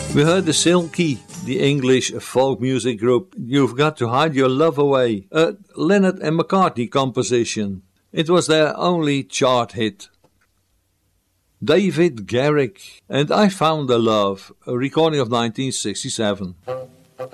We heard the Silky, the English folk music group You've Got to Hide Your Love Away, a Lennon and McCartney composition. It was their only chart hit. David Garrick and I Found a Love, a recording of 1967.